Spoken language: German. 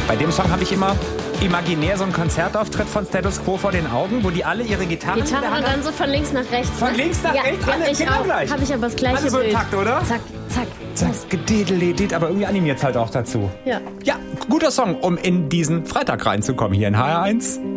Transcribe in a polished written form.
Bei dem Song habe ich immer imaginär so einen Konzertauftritt von Status Quo vor den Augen, wo die alle ihre Gitarren in der Gitarre Hand und haben. dann so von links nach rechts. Von links nach rechts, alle ich genau auch. gleich. Habe ich aber das gleiche Alle so im Bild. Takt, oder? Zack, zack. Zack, gededeleded, aber irgendwie animiert halt auch dazu. Ja. Ja, guter Song, um in diesen Freitag reinzukommen hier in HR1.